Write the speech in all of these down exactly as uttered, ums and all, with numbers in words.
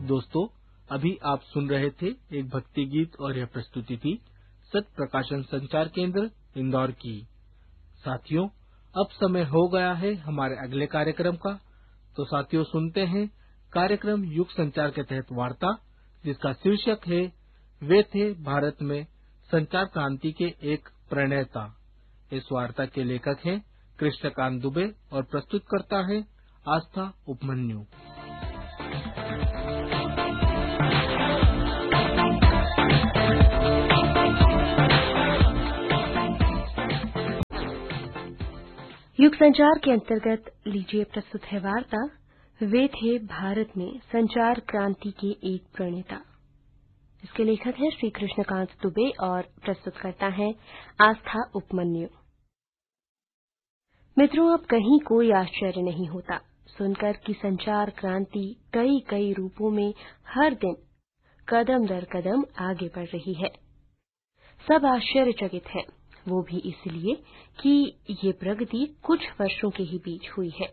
दोस्तों, अभी आप सुन रहे थे एक भक्ति गीत और यह प्रस्तुति थी सत्य प्रकाशन संचार केंद्र इंदौर की। साथियों, अब समय हो गया है हमारे अगले कार्यक्रम का। तो साथियों, सुनते हैं कार्यक्रम युग संचार के तहत वार्ता, जिसका शीर्षक है वे थे भारत में संचार क्रांति के एक प्रणेता। इस वार्ता के लेखक हैं कृष्णकांत दुबे और प्रस्तुत करता है आस्था उपमन्यु। युग संचार के अंतर्गत लीजिए प्रस्तुत है वार्ता वे थे भारत में संचार क्रांति के एक प्रणेता। इसके लेखक हैं श्री कृष्णकांत दुबे और प्रस्तुत करता है आस्था उपमन्यु। मित्रों, अब कहीं कोई आश्चर्य नहीं होता सुनकर कि संचार क्रांति कई कई रूपों में हर दिन कदम दर कदम आगे बढ़ रही है। सब आश्चर्यचकित हैं, वो भी इसलिए कि ये प्रगति कुछ वर्षों के ही बीच हुई है।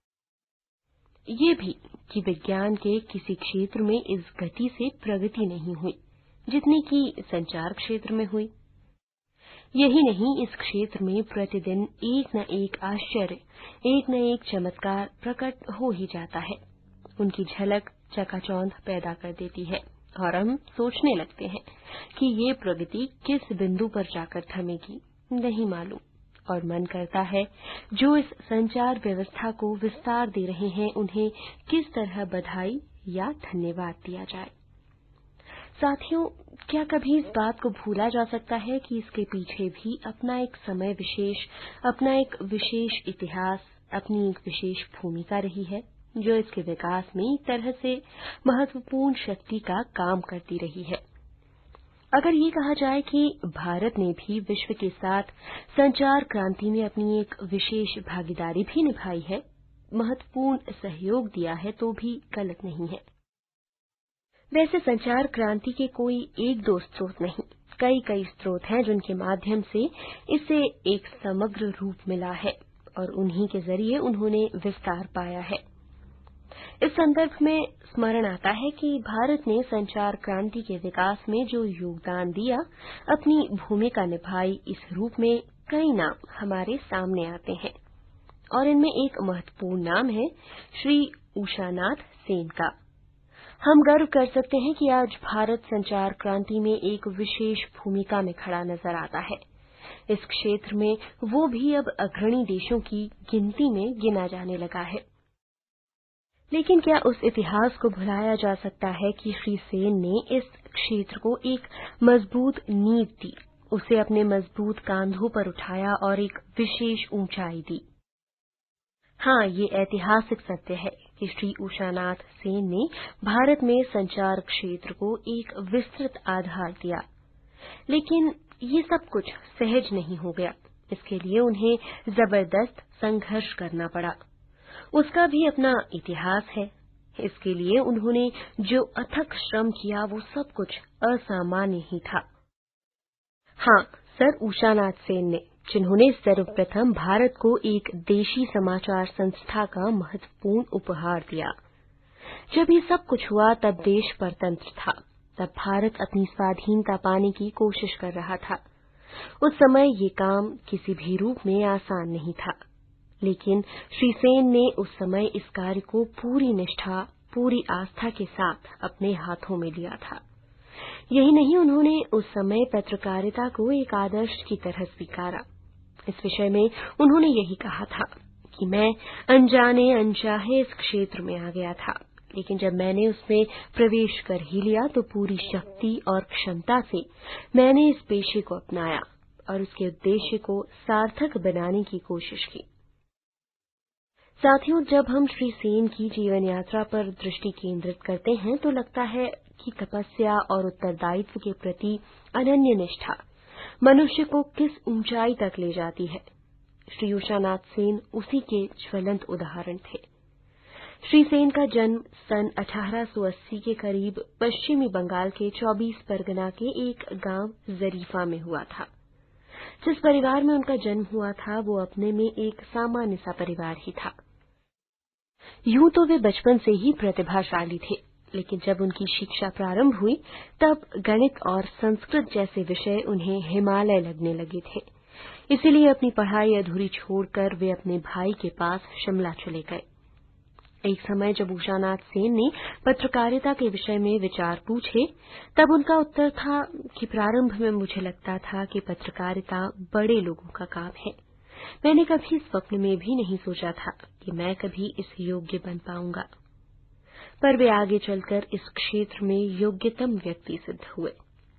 ये भी कि विज्ञान के किसी क्षेत्र में इस गति से प्रगति नहीं हुई जितनी कि संचार क्षेत्र में हुई। यही नहीं, इस क्षेत्र में प्रतिदिन एक न एक आश्चर्य, एक न एक चमत्कार प्रकट हो ही जाता है। उनकी झलक चकाचौंध पैदा कर देती है और हम सोचने लगते हैं कि ये प्रगति किस बिंदु पर जाकर थमेगी, नहीं मालूम। और मन करता है जो इस संचार व्यवस्था को विस्तार दे रहे हैं उन्हें किस तरह बधाई या धन्यवाद दिया जाए। साथियों, क्या कभी इस बात को भूला जा सकता है कि इसके पीछे भी अपना एक समय विशेष, अपना एक विशेष इतिहास, अपनी एक विशेष भूमिका रही है जो इसके विकास में एक तरह से महत्वपूर्ण शक्ति का काम करती रही है। अगर ये कहा जाए कि भारत ने भी विश्व के साथ संचार क्रांति में अपनी एक विशेष भागीदारी भी निभाई है, महत्वपूर्ण सहयोग दिया है, तो भी गलत नहीं है। वैसे संचार क्रांति के कोई एक दो स्रोत नहीं, कई कई स्रोत हैं जिनके माध्यम से इसे एक समग्र रूप मिला है और उन्हीं के जरिए उन्होंने विस्तार पाया है। इस संदर्भ में स्मरण आता है कि भारत ने संचार क्रांति के विकास में जो योगदान दिया, अपनी भूमिका निभाई, इस रूप में कई नाम हमारे सामने आते हैं और इनमें एक महत्वपूर्ण नाम है श्री उषानाथ सेन का। हम गर्व कर सकते हैं कि आज भारत संचार क्रांति में एक विशेष भूमिका में खड़ा नजर आता है। इस क्षेत्र में वो भी अब अग्रणी देशों की गिनती में गिना जाने लगा है। लेकिन क्या उस इतिहास को भुलाया जा सकता है कि श्री सेन ने इस क्षेत्र को एक मजबूत नींव दी, उसे अपने मजबूत कांधों पर उठाया और एक विशेष ऊंचाई दी। हाँ, ये ऐतिहासिक सत्य है कि श्री उषानाथ सेन ने भारत में संचार क्षेत्र को एक विस्तृत आधार दिया। लेकिन ये सब कुछ सहज नहीं हो गया। इसके लिए उन्हें जबरदस्त संघर्ष करना पड़ा। उसका भी अपना इतिहास है। इसके लिए उन्होंने जो अथक श्रम किया वो सब कुछ असामान्य ही था। हाँ, सर उषानाथ सेन ने, जिन्होंने सर्वप्रथम भारत को एक देशी समाचार संस्था का महत्वपूर्ण उपहार दिया। जब ये सब कुछ हुआ तब देश परतंत्र था, तब भारत अपनी स्वाधीनता पाने की कोशिश कर रहा था। उस समय ये काम किसी भी रूप में आसान नहीं था, लेकिन श्री सेन ने उस समय इस कार्य को पूरी निष्ठा, पूरी आस्था के साथ अपने हाथों में लिया था। यही नहीं, उन्होंने उस समय पत्रकारिता को एक आदर्श की तरह स्वीकारा। इस विषय में उन्होंने यही कहा था कि मैं अनजाने अनचाहे इस क्षेत्र में आ गया था, लेकिन जब मैंने उसमें प्रवेश कर ही लिया तो पूरी शक्ति और क्षमता से मैंने इस पेशे को अपनाया और उसके उद्देश्य को सार्थक बनाने की कोशिश की। साथियों, जब हम श्री सेन की जीवन यात्रा पर दृष्टि केंद्रित करते हैं तो लगता है कि तपस्या और उत्तरदायित्व के प्रति अनन्य निष्ठा मनुष्य को किस ऊंचाई तक ले जाती है। श्री उषानाथ सेन उसी के ज्वलंत उदाहरण थे। श्री सेन का जन्म सन अठारह सौ अस्सी के करीब पश्चिमी बंगाल के चौबीस परगना के एक गांव जरीफा में हुआ था। जिस परिवार में उनका जन्म हुआ था वो अपने में एक सामान्य सा परिवार ही था। यूं तो वे बचपन से ही प्रतिभाशाली थे, लेकिन जब उनकी शिक्षा प्रारंभ हुई तब गणित और संस्कृत जैसे विषय उन्हें हिमालय लगने लगे थे। इसीलिए अपनी पढ़ाई अधूरी छोड़कर वे अपने भाई के पास शिमला चले गए। एक समय जब उषानाथ सेन ने पत्रकारिता के विषय में विचार पूछे तब उनका उत्तर था कि प्रारंभ में मुझे लगता था कि पत्रकारिता बड़े लोगों का काम है। मैंने कभी स्वप्न में भी नहीं सोचा था कि मैं कभी इस योग्य बन पाऊंगा, पर वे आगे चलकर इस क्षेत्र में योग्यतम व्यक्ति सिद्ध हुए।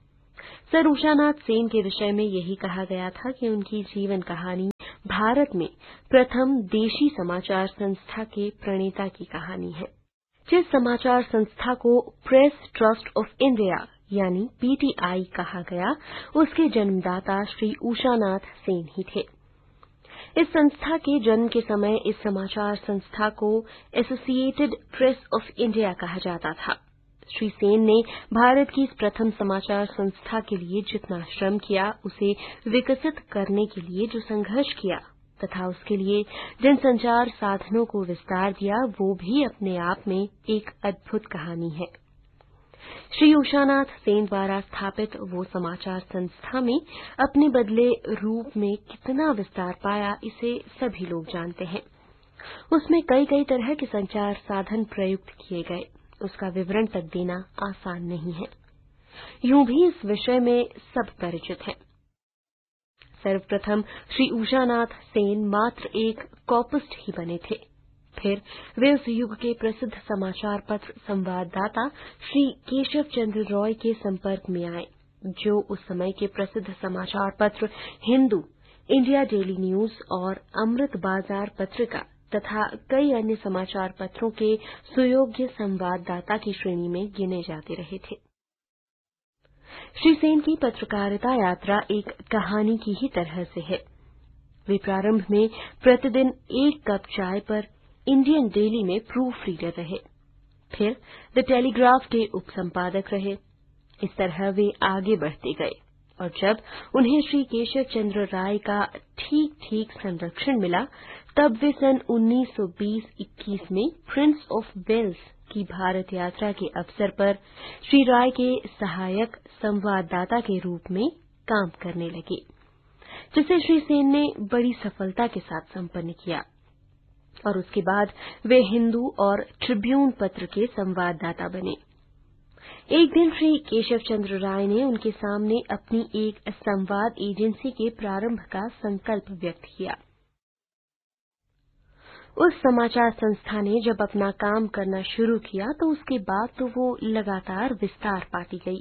सर उषानाथ सेन के विषय में यही कहा गया था कि उनकी जीवन कहानी भारत में प्रथम देशी समाचार संस्था के प्रणेता की कहानी है। जिस समाचार संस्था को प्रेस ट्रस्ट ऑफ इंडिया यानी पीटीआई कहा गया, उसके जन्मदाता श्री उषानाथ सेन ही थे। इस संस्था के जन्म के समय इस समाचार संस्था को एसोसिएटेड प्रेस ऑफ इंडिया कहा जाता था। श्री सेन ने भारत की इस प्रथम समाचार संस्था के लिए जितना श्रम किया, उसे विकसित करने के लिए जो संघर्ष किया तथा उसके लिए जिन संचार साधनों को विस्तार दिया, वो भी अपने आप में एक अद्भुत कहानी है। श्री उषानाथ सेन द्वारा स्थापित वो समाचार संस्था में अपने बदले रूप में कितना विस्तार पाया, इसे सभी लोग जानते हैं। उसमें कई कई तरह के संचार साधन प्रयुक्त किए गए, उसका विवरण तक देना आसान नहीं है। यूं भी इस विषय में सब परिचित हैं। सर्वप्रथम श्री उषानाथ सेन मात्र एक कॉपिस्ट ही बने थे। फिर वे उस युग के प्रसिद्ध समाचार पत्र संवाददाता श्री केशव चंद्र रॉय के संपर्क में आए, जो उस समय के प्रसिद्ध समाचार पत्र हिंदू, इंडिया डेली न्यूज और अमृत बाजार पत्रिका तथा कई अन्य समाचार पत्रों के सुयोग्य संवाददाता की श्रेणी में गिने जाते रहे थे। श्री सेन की पत्रकारिता यात्रा एक कहानी की ही तरह से है। वे प्रारंभ में प्रतिदिन एक कप चाय पर इंडियन डेली में प्रूफ रीडर रहे, फिर द टेलीग्राफ के उपसंपादक रहे। इस तरह वे आगे बढ़ते गए और जब उन्हें श्री केशव चंद्र राय का ठीक ठीक संरक्षण मिला, तब वे सन उन्नीस सौ बीस इक्कीस में प्रिंस ऑफ वेल्स की भारत यात्रा के अवसर पर श्री राय के सहायक संवाददाता के रूप में काम करने लगे, जिसे श्री सेन ने बड़ी सफलता के साथ संपन्न किया और उसके बाद वे हिंदू और ट्रिब्यून पत्र के संवाददाता बने। एक दिन श्री केशव चंद्र राय ने उनके सामने अपनी एक संवाद एजेंसी के प्रारंभ का संकल्प व्यक्त किया। उस समाचार संस्था ने जब अपना काम करना शुरू किया तो उसके बाद तो वो लगातार विस्तार पाती गई।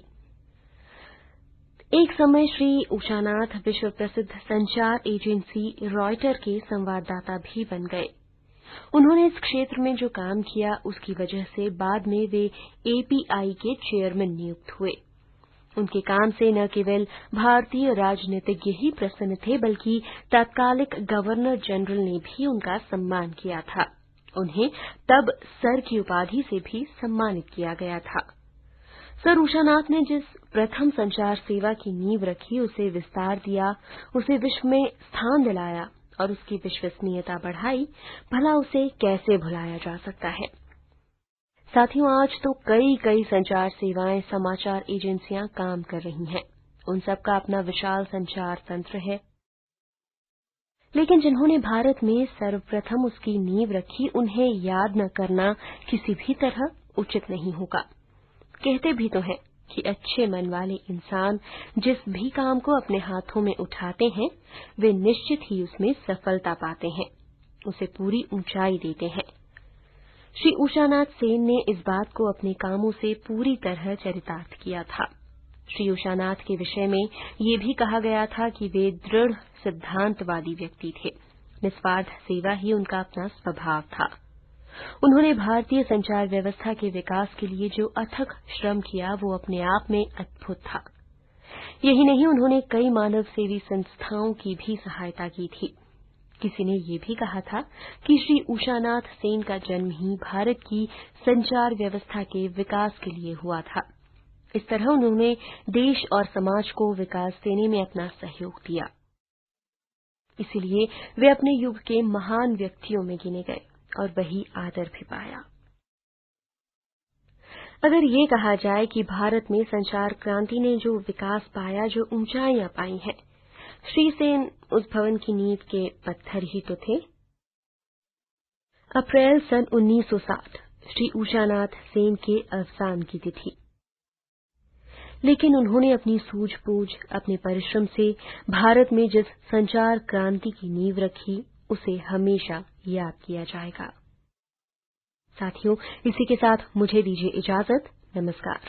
एक समय श्री उषानाथ विश्व प्रसिद्ध संचार एजेंसी रॉयटर के संवाददाता भी बन गए। उन्होंने इस क्षेत्र में जो काम किया, उसकी वजह से बाद में वे एपीआई के चेयरमैन नियुक्त हुए। उनके काम से न केवल भारतीय राजनीतिज्ञ ही प्रसन्न थे, बल्कि तत्कालिक गवर्नर जनरल ने भी उनका सम्मान किया था। उन्हें तब सर की उपाधि से भी सम्मानित किया गया था। सर उषानाथ ने जिस प्रथम संचार सेवा की नींव रखी, उसे विस्तार दिया, उसे विश्व में स्थान दिलाया और उसकी विश्वसनीयता बढ़ाई, भला उसे कैसे भुलाया जा सकता है। साथियों, आज तो कई कई संचार सेवाएं, समाचार एजेंसियां काम कर रही हैं। उन सबका अपना विशाल संचार तंत्र है, लेकिन जिन्होंने भारत में सर्वप्रथम उसकी नींव रखी, उन्हें याद न करना किसी भी तरह उचित नहीं होगा। कहते भी तो हैं कि अच्छे मन वाले इंसान जिस भी काम को अपने हाथों में उठाते हैं, वे निश्चित ही उसमें सफलता पाते हैं, उसे पूरी ऊंचाई देते हैं। श्री उषानाथ सेन ने इस बात को अपने कामों से पूरी तरह चरितार्थ किया था। श्री उषानाथ के विषय में ये भी कहा गया था कि वे दृढ़ सिद्धांतवादी व्यक्ति थे। निस्वार्थ सेवा ही उनका अपना स्वभाव था। उन्होंने भारतीय संचार व्यवस्था के विकास के लिए जो अथक श्रम किया, वो अपने आप में अद्भुत था। यही नहीं, उन्होंने कई मानव सेवी संस्थाओं की भी सहायता की थी। किसी ने ये भी कहा था कि श्री उषानाथ सेन का जन्म ही भारत की संचार व्यवस्था के विकास के लिए हुआ था। इस तरह उन्होंने देश और समाज को विकास देने में अपना सहयोग दिया। इसलिए वे अपने युग के महान व्यक्तियों में गिने गए और वही आदर भी पाया। अगर ये कहा जाए कि भारत में संचार क्रांति ने जो विकास पाया, जो ऊंचाइयां पाई हैं, श्री सेन उस भवन की नींव के पत्थर ही तो थे। अप्रैल सन उन्नीस सौ साठ श्री उषानाथ सेन के अवसान की तिथि, लेकिन उन्होंने अपनी सूझबूझ, अपने परिश्रम से भारत में जिस संचार क्रांति की नींव रखी, उसे हमेशा याद किया जाएगा। साथियों, इसी के साथ मुझे दीजिए इजाजत। नमस्कार।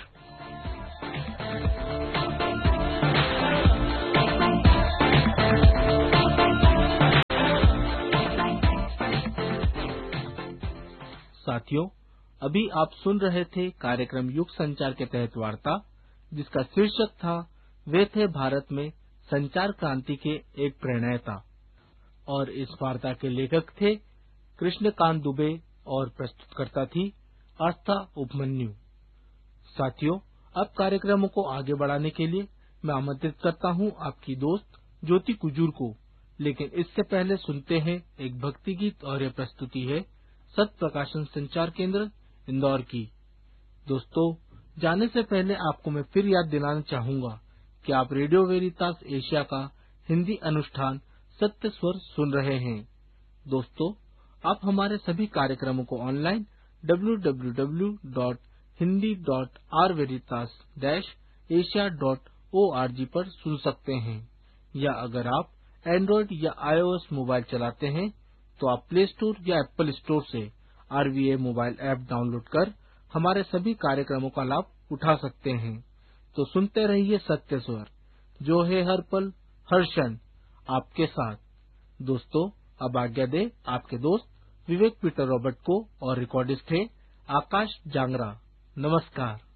साथियों, अभी आप सुन रहे थे कार्यक्रम युग संचार के तहत वार्ता, जिसका शीर्षक था वे थे भारत में संचार क्रांति के एक प्रणेता, और इस वार्ता के लेखक थे कृष्णकांत दुबे और प्रस्तुतकर्ता थी आस्था उपमन्यु। साथियों, अब कार्यक्रमों को आगे बढ़ाने के लिए मैं आमंत्रित करता हूं आपकी दोस्त ज्योति कुजूर को, लेकिन इससे पहले सुनते हैं एक भक्ति गीत, और यह प्रस्तुति है सत्य प्रकाशन संचार केंद्र इंदौर की। दोस्तों, जाने से पहले आपको मैं फिर याद दिलाना चाहूंगा कि आप रेडियो वेरितास एशिया का हिंदी अनुष्ठान सत्य स्वर सुन रहे हैं। दोस्तों, आप हमारे सभी कार्यक्रमों को online W W W dot Hindi dot are वेरितास dash Asia dot O R G पर सुन सकते हैं, या अगर आप एंड्रॉइड या आईओएस मोबाइल चलाते हैं तो आप प्ले स्टोर या एप्पल स्टोर से आरवीए मोबाइल ऐप डाउनलोड कर हमारे सभी कार्यक्रमों का लाभ उठा सकते हैं। तो सुनते रहिए सत्य स्वर, जो है हर पल हर क्षण आपके साथ। दोस्तों, अब आज्ञा दे आपके दोस्त विवेक पीटर रॉबर्ट को, और रिकॉर्डिस्ट है आकाश जांगरा। नमस्कार।